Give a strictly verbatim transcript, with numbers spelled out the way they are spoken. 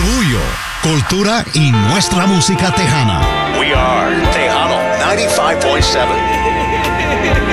Orgullo, cultura y nuestra música tejana. We are Tejano ninety-five point seven.